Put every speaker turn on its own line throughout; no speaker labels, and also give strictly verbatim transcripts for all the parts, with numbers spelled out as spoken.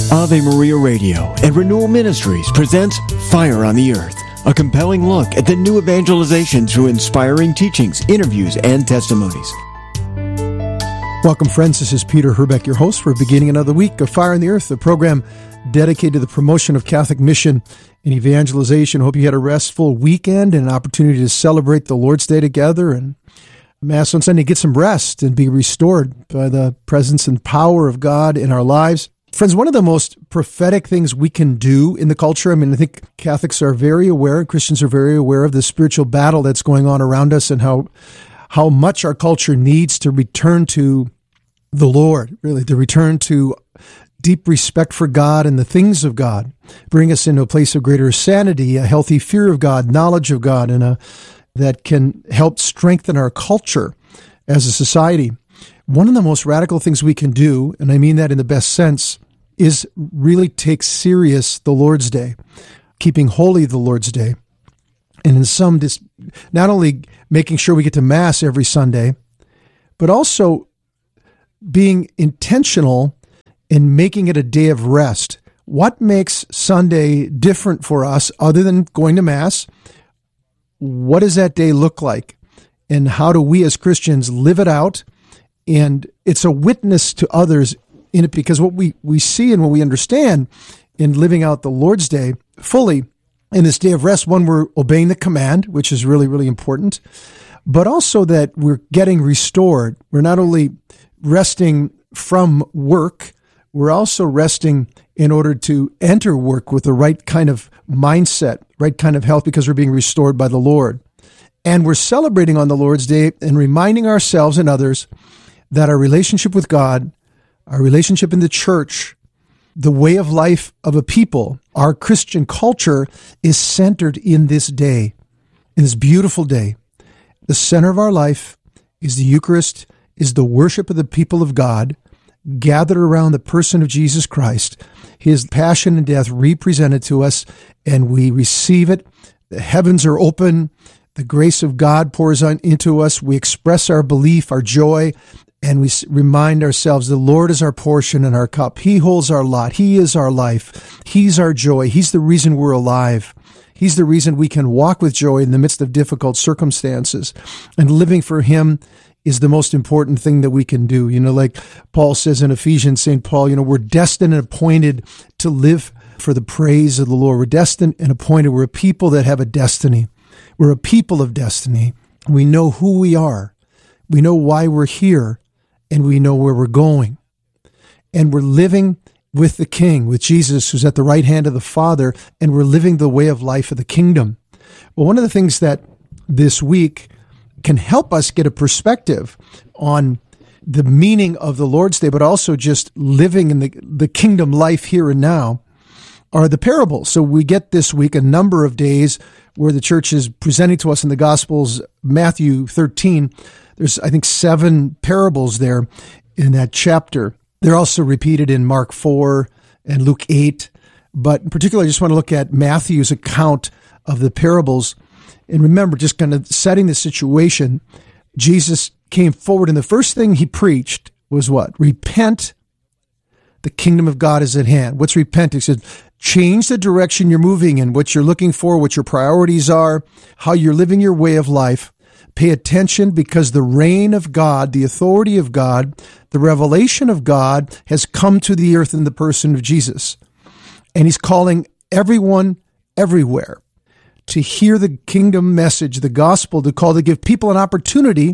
Ave Maria Radio and Renewal Ministries presents Fire on the Earth, a compelling look at the new evangelization through inspiring teachings, interviews, and testimonies.
Welcome, friends. This is Peter Herbeck, your host for beginning another week of Fire on the Earth, a program dedicated to the promotion of Catholic mission and evangelization. Hope you had a restful weekend and an opportunity to celebrate the Lord's Day together and Mass on Sunday, get some rest and be restored by the presence and power of God in our lives. Friends, one of the most prophetic things we can do in the culture, I mean, I think Catholics are very aware, Christians are very aware of the spiritual battle that's going on around us and how how much our culture needs to return to the Lord, really, to return to deep respect for God and the things of God, bring us into a place of greater sanity, a healthy fear of God, knowledge of God, and a that can help strengthen our culture as a society. One of the most radical things we can do, and I mean that in the best sense, is really take serious the Lord's Day, keeping holy the Lord's Day. And in some, dis- not only making sure we get to Mass every Sunday, but also being intentional in making it a day of rest. What makes Sunday different for us other than going to Mass? What does that day look like? And how do we as Christians live it out? And it's a witness to others in it, because what we, we see and what we understand in living out the Lord's Day fully in this day of rest, one, we're obeying the command, which is really, really important, but also that we're getting restored. We're not only resting from work, we're also resting in order to enter work with the right kind of mindset, right kind of health, because we're being restored by the Lord. And we're celebrating on the Lord's Day and reminding ourselves and others that our relationship with God, our relationship in the church, the way of life of a people, our Christian culture is centered in this day, in this beautiful day. The center of our life is the Eucharist, is the worship of the people of God, gathered around the person of Jesus Christ, his passion and death represented to us, and we receive it. The heavens are open. The grace of God pours on into us. We express our belief, our joy, and we remind ourselves the Lord is our portion and our cup. He holds our lot. He is our life. He's our joy. He's the reason we're alive. He's the reason we can walk with joy in the midst of difficult circumstances. And living for him is the most important thing that we can do. You know, like Paul says in Ephesians, Saint Paul, you know, we're destined and appointed to live for the praise of the Lord. We're destined and appointed. We're a people that have a destiny. We're a people of destiny. We know who we are. We know why we're here, and we know where we're going. And we're living with the King, with Jesus, who's at the right hand of the Father, and we're living the way of life of the kingdom. Well, one of the things that this week can help us get a perspective on the meaning of the Lord's Day, but also just living in the, the kingdom life here and now, are the parables. So we get this week a number of days where the church is presenting to us in the Gospels, Matthew thirteen. There's, I think, seven parables there in that chapter. They're also repeated in Mark four and Luke eight. But in particular, I just want to look at Matthew's account of the parables. And remember, just kind of setting the situation, Jesus came forward, and the first thing he preached was what? Repent, the kingdom of God is at hand. What's repent? He said, change the direction you're moving in, what you're looking for, what your priorities are, how you're living your way of life. Pay attention, because the reign of God, the authority of God, the revelation of God has come to the earth in the person of Jesus. And he's calling everyone everywhere to hear the kingdom message, the gospel, to call to give people an opportunity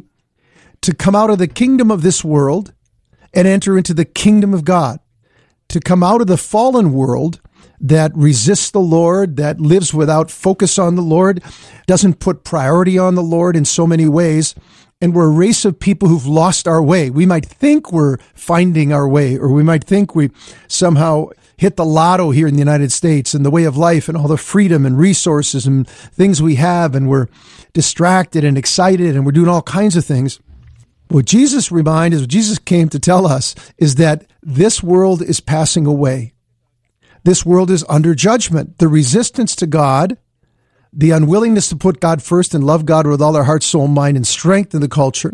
to come out of the kingdom of this world and enter into the kingdom of God, to come out of the fallen world that resists the Lord, that lives without focus on the Lord, doesn't put priority on the Lord in so many ways. And we're a race of people who've lost our way. We might think we're finding our way, or we might think we somehow hit the lotto here in the United States and the way of life and all the freedom and resources and things we have, and we're distracted and excited and we're doing all kinds of things. What Jesus reminds us, what Jesus came to tell us, is that this world is passing away. This world is under judgment. The resistance to God, the unwillingness to put God first and love God with all our heart, soul, mind, and strength in the culture,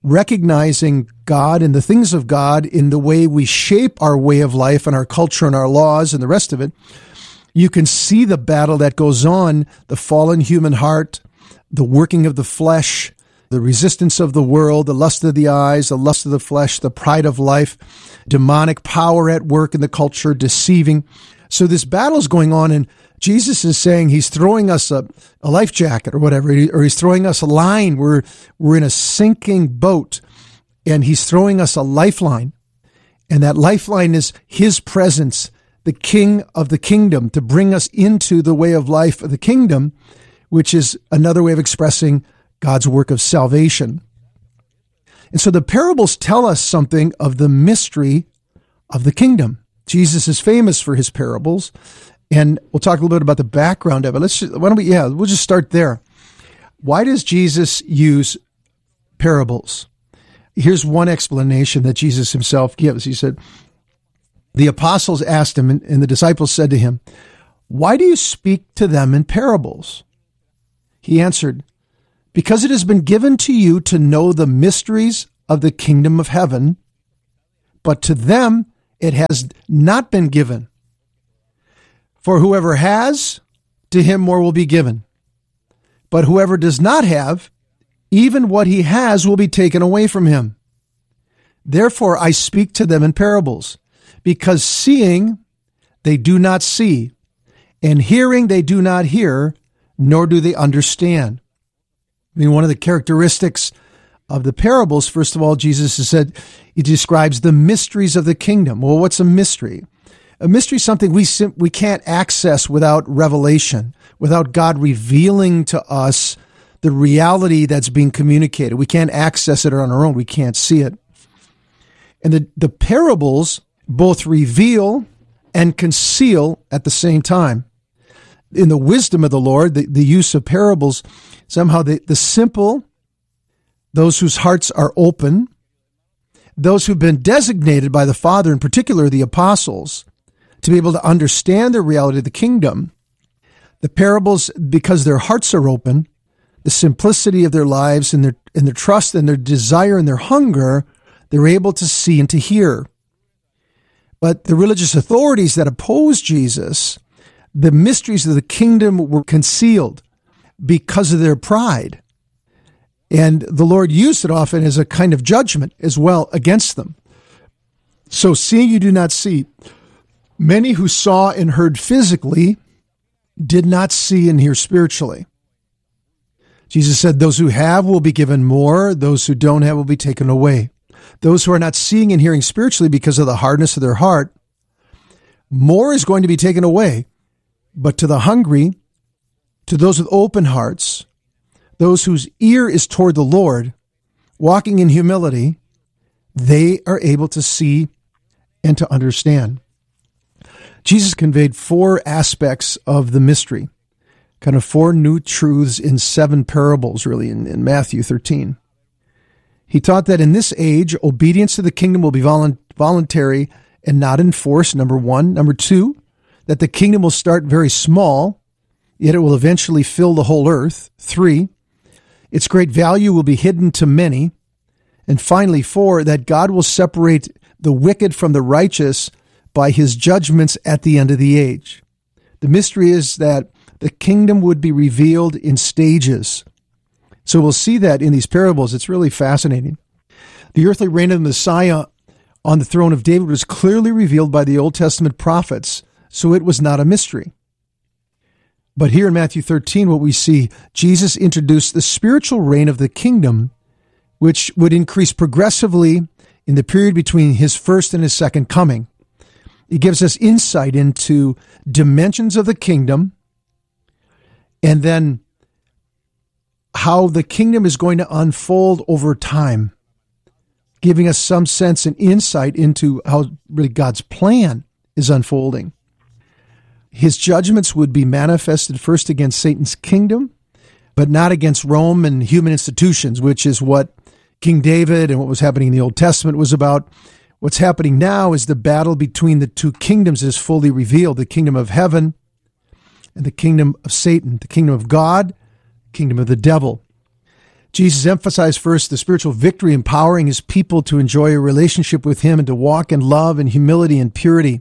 recognizing God and the things of God in the way we shape our way of life and our culture and our laws and the rest of it, you can see the battle that goes on, the fallen human heart, the working of the flesh, the resistance of the world, the lust of the eyes, the lust of the flesh, the pride of life, demonic power at work in the culture, deceiving. So this battle is going on, and Jesus is saying he's throwing us a, a life jacket or whatever, or he's throwing us a line. We're, we're in a sinking boat, and he's throwing us a lifeline. And that lifeline is his presence, the King of the kingdom, to bring us into the way of life of the kingdom, which is another way of expressing God's work of salvation. And so the parables tell us something of the mystery of the kingdom. Jesus is famous for his parables, and we'll talk a little bit about the background of it. Let's just, why don't we, yeah, we'll just start there. Why does Jesus use parables? Here's one explanation that Jesus himself gives. He said, the apostles asked him, and the disciples said to him, "Why do you speak to them in parables?" He answered, "Because it has been given to you to know the mysteries of the kingdom of heaven, but to them it has not been given. For whoever has, to him more will be given. But whoever does not have, even what he has will be taken away from him. Therefore I speak to them in parables, because seeing they do not see, and hearing they do not hear, nor do they understand." I mean, one of the characteristics of the parables, first of all, Jesus has said, he describes the mysteries of the kingdom. Well, what's a mystery? A mystery is something we sim- we can't access without revelation, without God revealing to us the reality that's being communicated. We can't access it on our own. We can't see it. And the, the parables both reveal and conceal at the same time. In the wisdom of the Lord, the, the use of parables, somehow the, the simple, those whose hearts are open, those who've been designated by the Father, in particular the apostles, to be able to understand the reality of the kingdom, the parables, because their hearts are open, the simplicity of their lives and their, and their trust and their desire and their hunger, they're able to see and to hear. But the religious authorities that opposed Jesus, the mysteries of the kingdom were concealed because of their pride. And the Lord used it often as a kind of judgment as well against them. So seeing you do not see, many who saw and heard physically did not see and hear spiritually. Jesus said, those who have will be given more, those who don't have will be taken away. Those who are not seeing and hearing spiritually because of the hardness of their heart, more is going to be taken away. But to the hungry, to those with open hearts, those whose ear is toward the Lord, walking in humility, they are able to see and to understand. Jesus conveyed four aspects of the mystery, kind of four new truths in seven parables, really, in, in Matthew thirteen. He taught that in this age, obedience to the kingdom will be volu- voluntary and not enforced, number one. Number two, that the kingdom will start very small, yet it will eventually fill the whole earth. Three, its great value will be hidden to many. And finally, four, that God will separate the wicked from the righteous by his judgments at the end of the age. The mystery is that the kingdom would be revealed in stages. So we'll see that in these parables. It's really fascinating. The earthly reign of the Messiah on the throne of David was clearly revealed by the Old Testament prophets, so it was not a mystery. But here in Matthew thirteen, what we see, Jesus introduced the spiritual reign of the kingdom, which would increase progressively in the period between his first and his second coming. He gives us insight into dimensions of the kingdom, and then how the kingdom is going to unfold over time, giving us some sense and insight into how really God's plan is unfolding. His judgments would be manifested first against Satan's kingdom, but not against Rome and human institutions, which is what King David and what was happening in the Old Testament was about. What's happening now is the battle between the two kingdoms is fully revealed, the kingdom of heaven and the kingdom of Satan, the kingdom of God, kingdom of the devil. Jesus emphasized first the spiritual victory, empowering his people to enjoy a relationship with him and to walk in love and humility and purity.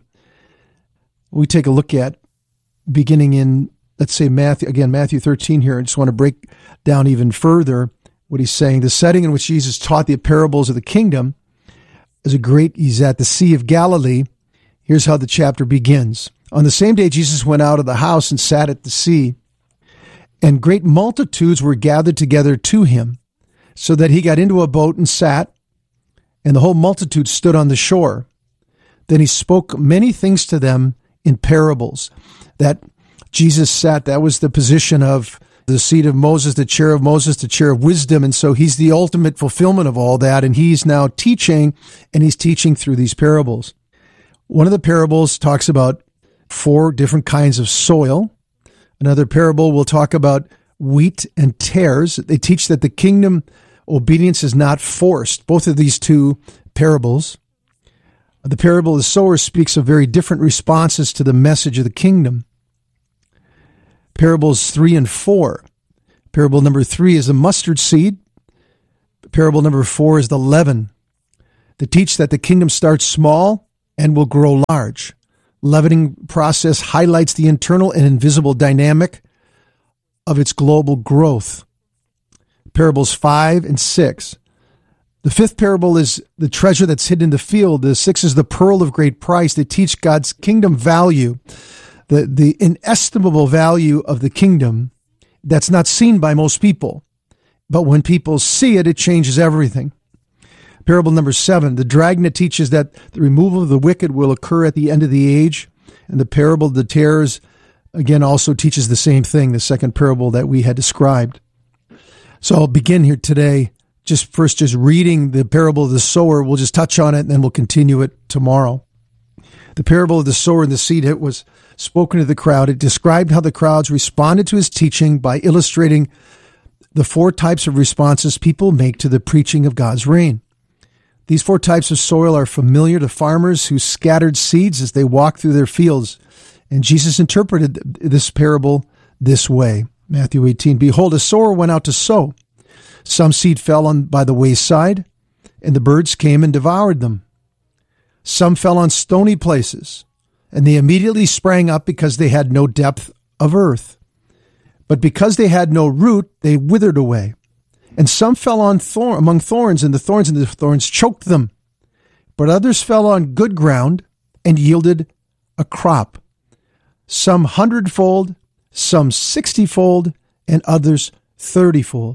We take a look at beginning in, let's say, Matthew, again, Matthew thirteen here. I just want to break down even further what he's saying. The setting in which Jesus taught the parables of the kingdom is a great, he's at the Sea of Galilee. Here's how the chapter begins. On the same day, Jesus went out of the house and sat at the sea, and great multitudes were gathered together to him, so that he got into a boat and sat, and the whole multitude stood on the shore. Then he spoke many things to them in parables. That Jesus sat, that was the position of the seat of Moses, the chair of Moses, the chair of wisdom, and so he's the ultimate fulfillment of all that, and he's now teaching, and he's teaching through these parables. One of the parables talks about four different kinds of soil. Another parable will talk about wheat and tares. They teach that the kingdom obedience is not forced. Both of these two parables. The parable of the sower speaks of very different responses to the message of the kingdom. Parables three and four. Parable number three is the mustard seed. Parable number four is the leaven. They teach that the kingdom starts small and will grow large. Leavening process highlights the internal and invisible dynamic of its global growth. Parables five and six. The fifth parable is the treasure that's hidden in the field. The sixth is the pearl of great price. They teach God's kingdom value, the, the inestimable value of the kingdom that's not seen by most people. But when people see it, it changes everything. Parable number seven, the dragnet teaches that the removal of the wicked will occur at the end of the age. And the parable of the tares, again, also teaches the same thing, the second parable that we had described. So I'll begin here today, just first just reading the parable of the sower. We'll just touch on it, and then we'll continue it tomorrow. The parable of the sower and the seed, it was spoken to the crowd. It described how the crowds responded to his teaching by illustrating the four types of responses people make to the preaching of God's reign. These four types of soil are familiar to farmers who scattered seeds as they walked through their fields. And Jesus interpreted this parable this way. Matthew eighteen, behold, a sower went out to sow. Some seed fell on by the wayside, and the birds came and devoured them. Some fell on stony places, and they immediately sprang up because they had no depth of earth. But because they had no root, they withered away. And some fell on thorn, among thorns, and the thorns and the thorns choked them. But others fell on good ground and yielded a crop, some hundredfold, some sixtyfold, and others thirtyfold.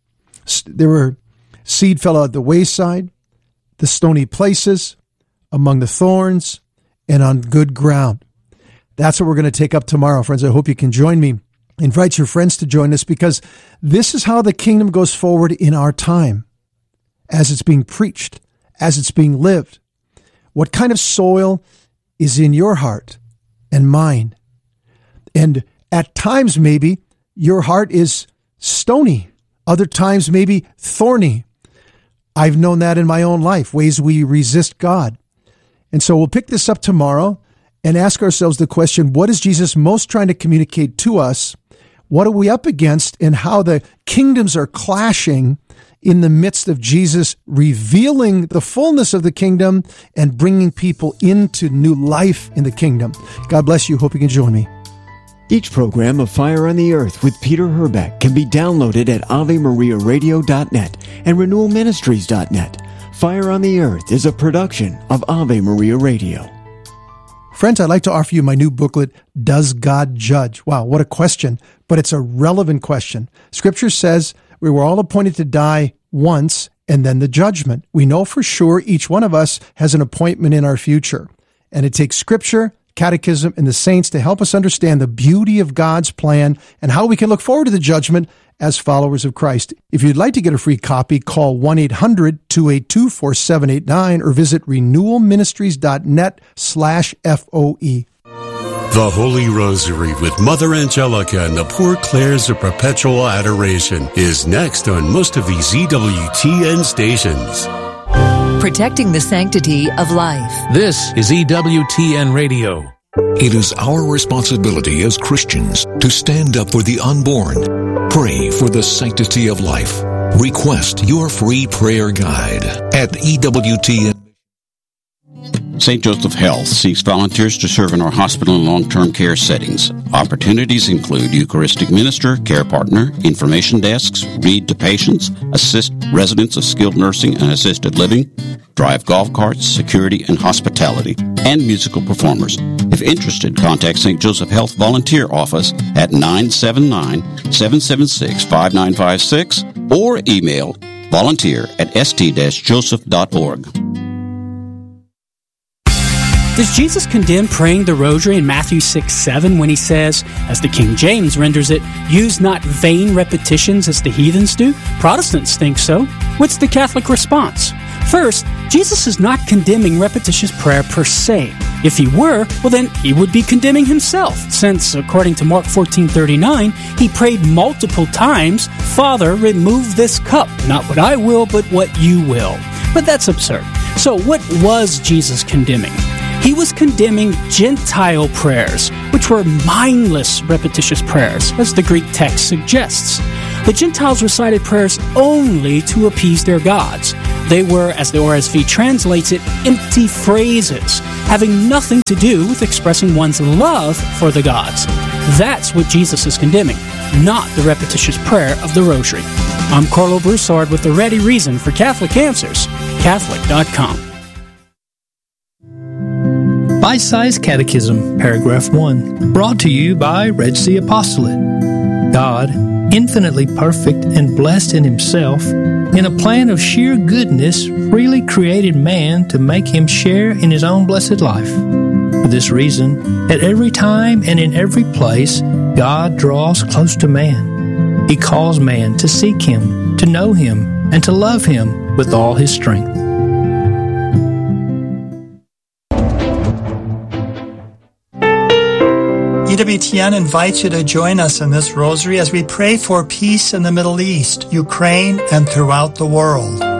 There were seed fell at the wayside, the stony places, among the thorns, and on good ground. That's what we're going to take up tomorrow, friends. I hope you can join me. Invite your friends to join us, because this is how the kingdom goes forward in our time, as it's being preached, as it's being lived. What kind of soil is in your heart and mine? And at times, maybe your heart is stony. Other times, maybe thorny. I've known that in my own life, ways we resist God. And so we'll pick this up tomorrow and ask ourselves the question, what is Jesus most trying to communicate to us? What are we up against, and how the kingdoms are clashing in the midst of Jesus revealing the fullness of the kingdom and bringing people into new life in the kingdom. God bless you. Hope you can join me.
Each program of Fire on the Earth with Peter Herbeck can be downloaded at ave maria radio dot net and renewal ministries dot net. Fire on the Earth is a production of Ave Maria Radio.
Friends, I'd like to offer you my new booklet, Does God Judge? Wow, what a question, but it's a relevant question. Scripture says we were all appointed to die once and then the judgment. We know for sure each one of us has an appointment in our future. And it takes Scripture, Catechism, and the saints to help us understand the beauty of God's plan and how we can look forward to the judgment as followers of Christ. If you'd like to get a free copy, call one eight hundred two eight two four seven eight nine or visit renewal ministries dot net slash F O E.
The Holy Rosary with Mother Angelica and the Poor Clares of Perpetual Adoration is next on most of these E W T N stations.
Protecting the sanctity of life.
This is E W T N Radio.
It is our responsibility as Christians to stand up for the unborn, pray for the sanctity of life, Request your free prayer guide at E W T N.
Saint Joseph Health seeks volunteers to serve in our hospital and long-term care settings. Opportunities include Eucharistic minister, care partner, information desks, read to patients, assist residents of skilled nursing and assisted living, drive golf carts, security and hospitality, and musical performers. If interested, contact Saint Joseph Health Volunteer Office at nine seven nine, seven seven six, five nine five six or email volunteer at s t joseph dot org.
Does Jesus condemn praying the rosary in Matthew six seven when he says, as the King James renders it, use not vain repetitions as the heathens do? Protestants think so. What's the Catholic response? First, Jesus is not condemning repetitious prayer per se. If he were, well then he would be condemning himself, since, according to Mark fourteen thirty-nine, he prayed multiple times, Father, remove this cup, not what I will, but what you will. But that's absurd. So what was Jesus condemning? He was condemning Gentile prayers, which were mindless, repetitious prayers, as the Greek text suggests. The Gentiles recited prayers only to appease their gods. They were, as the O R S V translates it, empty phrases, having nothing to do with expressing one's love for the gods. That's what Jesus is condemning, not the repetitious prayer of the Rosary. I'm Carlo Broussard with the ready reason for Catholic Answers, Catholic dot com.
Bite-Sized Catechism, Paragraph one, brought to you by Red Sea Apostolate. God, infinitely perfect and blessed in himself, in a plan of sheer goodness, freely created man to make him share in his own blessed life. For this reason, at every time and in every place, God draws close to man. He calls man to seek him, to know him, and to love him with all his strength.
E W T N invites you to join us in this rosary as we pray for peace in the Middle East, Ukraine, and throughout the world.